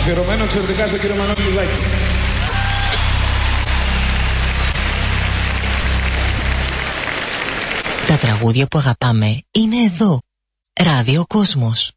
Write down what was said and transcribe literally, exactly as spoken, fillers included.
Αφιερωμένο εξαιρετικά στον κύριο Μανώλη Τουδάκη. Τα τραγούδια που αγαπάμε είναι εδώ. Ράδιο Κόσμος.